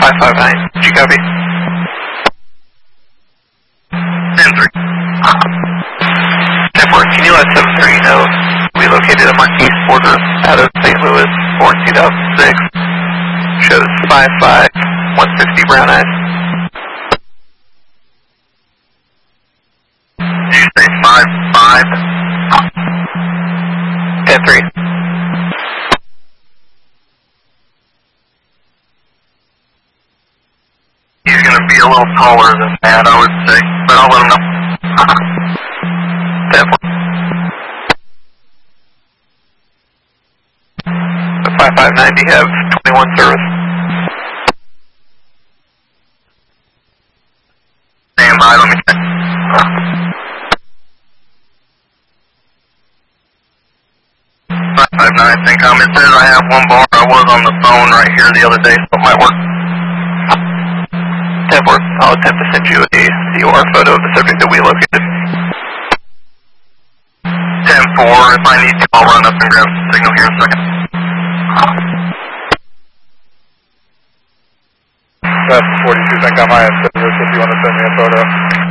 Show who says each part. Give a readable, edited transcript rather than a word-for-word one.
Speaker 1: 559, did you copy?
Speaker 2: 10-3.
Speaker 1: 10-4, can you let 7-3 know we located a Marquise Porter out of St. Louis, born 2006, shows 5'5", 160 brown eyes.
Speaker 2: Did you say 5'5"?
Speaker 1: 10-3.
Speaker 2: He's going to be a little taller than that, I would say, but I'll let him know.
Speaker 1: 10-4. The 559, do you have 21 service?
Speaker 2: Stand by, let me check. 559, Syncom. It says I have one bar. I was on the phone right here the other day, so it might work.
Speaker 1: 10-4, I'll attempt to send you a COR photo of the subject that we located.
Speaker 2: 10-4, if I need to, I'll run up and grab some signal here in a second.
Speaker 3: That's 42 Syncom. I have service if you want to send me a photo.